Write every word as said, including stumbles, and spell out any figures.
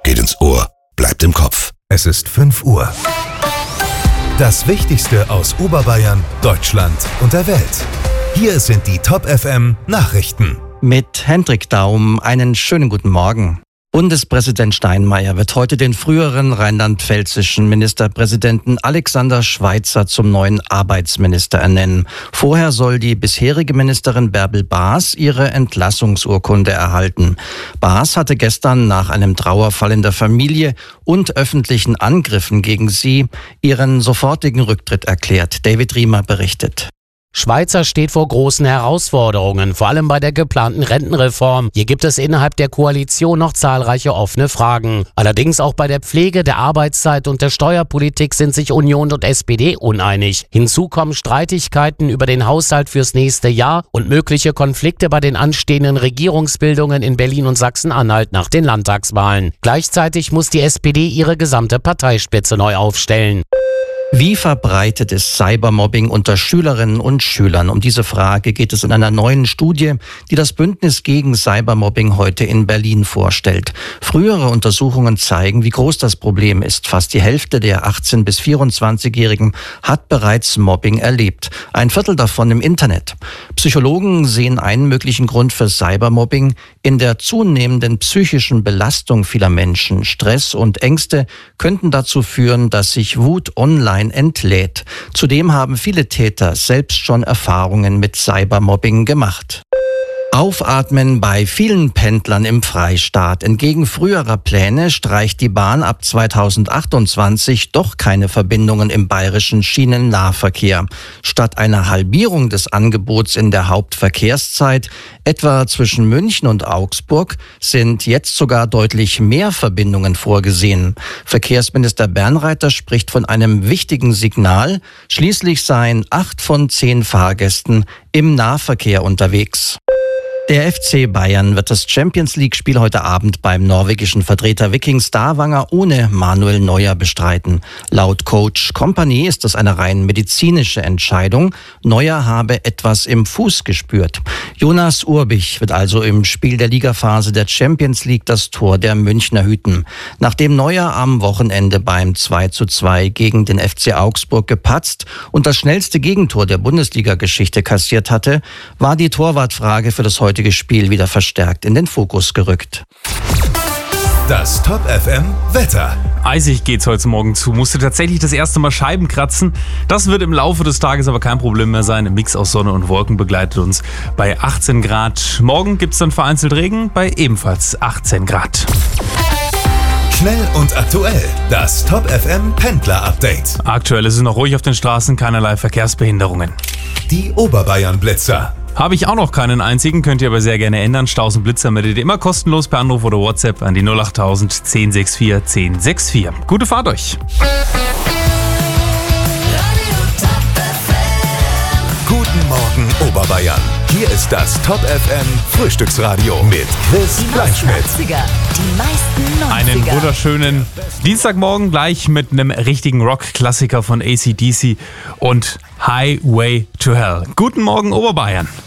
geht ins Ohr, bleibt im Kopf. Es ist fünf Uhr. Das Wichtigste aus Oberbayern, Deutschland und der Welt. Hier sind die Top F M Nachrichten. Mit Hendrik Daum einen schönen guten Morgen. Bundespräsident Steinmeier wird heute den früheren rheinland-pfälzischen Ministerpräsidenten Alexander Schweitzer zum neuen Arbeitsminister ernennen. Vorher soll die bisherige Ministerin Bärbel Baas ihre Entlassungsurkunde erhalten. Baas hatte gestern nach einem Trauerfall in der Familie und öffentlichen Angriffen gegen sie ihren sofortigen Rücktritt erklärt. David Riemer berichtet. Schweitzer steht vor großen Herausforderungen, vor allem bei der geplanten Rentenreform. Hier gibt es innerhalb der Koalition noch zahlreiche offene Fragen. Allerdings auch bei der Pflege, der Arbeitszeit und der Steuerpolitik sind sich Union und S P D uneinig. Hinzu kommen Streitigkeiten über den Haushalt fürs nächste Jahr und mögliche Konflikte bei den anstehenden Regierungsbildungen in Berlin und Sachsen-Anhalt nach den Landtagswahlen. Gleichzeitig muss die S P D ihre gesamte Parteispitze neu aufstellen. Wie verbreitet ist Cybermobbing unter Schülerinnen und Schülern? Um diese Frage geht es in einer neuen Studie, die das Bündnis gegen Cybermobbing heute in Berlin vorstellt. Frühere Untersuchungen zeigen, wie groß das Problem ist. Fast die Hälfte der achtzehn- bis vierundzwanzigjährigen hat bereits Mobbing erlebt. Ein Viertel davon im Internet. Psychologen sehen einen möglichen Grund für Cybermobbing in der zunehmenden psychischen Belastung vieler Menschen. Stress und Ängste könnten dazu führen, dass sich Wut online entlädt. Zudem haben viele Täter selbst schon Erfahrungen mit Cybermobbing gemacht. Aufatmen bei vielen Pendlern im Freistaat. Entgegen früherer Pläne streicht die Bahn ab zweitausendachtundzwanzig doch keine Verbindungen im bayerischen Schienennahverkehr. Statt einer Halbierung des Angebots in der Hauptverkehrszeit, etwa zwischen München und Augsburg, sind jetzt sogar deutlich mehr Verbindungen vorgesehen. Verkehrsminister Bernreiter spricht von einem wichtigen Signal. Schließlich seien acht von zehn Fahrgästen im Nahverkehr unterwegs. Der F C Bayern wird das Champions-League-Spiel heute Abend beim norwegischen Vertreter Viking Stavanger ohne Manuel Neuer bestreiten. Laut Coach Kompany ist das eine rein medizinische Entscheidung. Neuer habe etwas im Fuß gespürt. Jonas Urbich wird also im Spiel der Ligaphase der Champions League das Tor der Münchner hüten. Nachdem Neuer am Wochenende beim zwei zu zwei gegen den F C Augsburg gepatzt und das schnellste Gegentor der Bundesliga-Geschichte kassiert hatte, war die Torwartfrage für das heutige Spiel wieder verstärkt in den Fokus gerückt. Das Top F M Wetter. Eisig geht's heute Morgen zu. Musste tatsächlich das erste Mal Scheiben kratzen. Das wird im Laufe des Tages aber kein Problem mehr sein. Ein Mix aus Sonne und Wolken begleitet uns bei achtzehn Grad. Morgen gibt's dann vereinzelt Regen bei ebenfalls achtzehn Grad. Schnell und aktuell. Das Top F M Pendler Update. Aktuell ist es noch ruhig auf den Straßen, keinerlei Verkehrsbehinderungen. Die Oberbayern Blitzer. Habe ich auch noch keinen einzigen, könnt ihr aber sehr gerne ändern. Staus und Blitzer meldet ihr immer kostenlos per Anruf oder WhatsApp an die null acht tausend zehn sechs vier zehn sechs vier. Gute Fahrt euch! Guten Morgen Oberbayern. Hier ist das Top F M Frühstücksradio mit Chris Kleinschmidt. Die meisten neunziger. Einen wunderschönen Dienstagmorgen gleich mit einem richtigen Rock-Klassiker von A C D C und Highway to Hell. Guten Morgen Oberbayern.